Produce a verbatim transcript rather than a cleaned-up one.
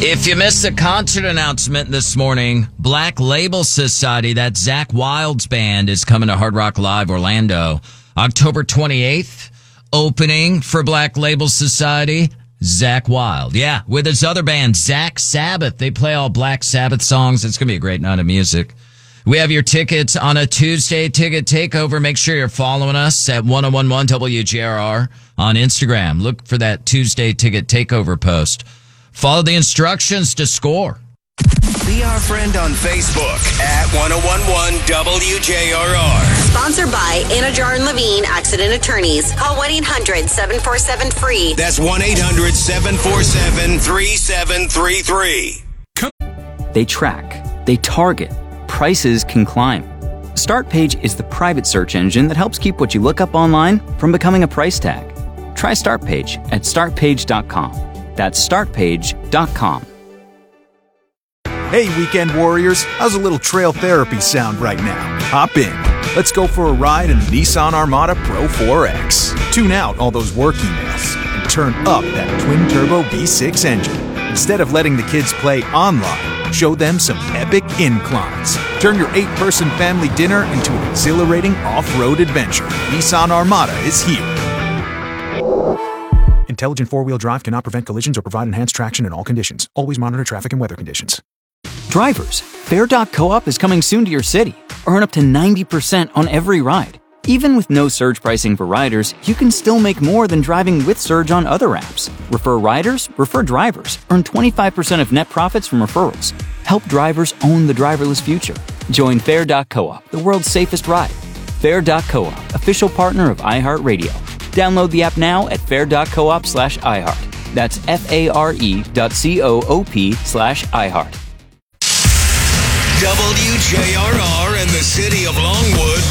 If you missed the concert announcement this morning, Black Label Society, that Zach Wild's band, is coming to Hard Rock Live Orlando October twenty-eighth. Opening for Black Label Society, Zach Wild. Yeah, with his other band, Zach Sabbath. They play all Black Sabbath songs. It's going to be a great night of music. We have your tickets on a Tuesday Ticket Takeover. Make sure you're following us at ten eleven W G R R on Instagram. Look for that Tuesday Ticket Takeover post. Follow the instructions to score. Be our friend on Facebook at ten eleven W J R R. Sponsored by Anajar and Levine Accident Attorneys. Call one eight hundred seven four seven F R E E. That's one eight hundred seven four seven three seven three three. They track, they target, prices can climb. StartPage is the private search engine that helps keep what you look up online from becoming a price tag. Try StartPage at start page dot com. That's start page dot com. Hey, weekend warriors, how's a little trail therapy sound right now? Hop in. Let's go for a ride in the Nissan Armada Pro four X. Tune out all those work emails and turn up that twin-turbo V six engine. Instead of letting the kids play online, show them some epic inclines. Turn your eight-person family dinner into an exhilarating off-road adventure. Nissan Armada is here. Intelligent four-wheel drive cannot prevent collisions or provide enhanced traction in all conditions. Always monitor traffic and weather conditions. Drivers, Fair dot Co-op is coming soon to your city. Earn up to ninety percent on every ride. Even with no surge pricing for riders, you can still make more than driving with Surge on other apps. Refer riders, refer drivers. Earn twenty-five percent of net profits from referrals. Help drivers own the driverless future. Join Fair dot Co-op, the world's safest ride. Fair dot Co-op, official partner of iHeartRadio. Download the app now at fair dot coop slash iHeart. That's F-A-R-E dot C-O-O-P slash iHeart. W J R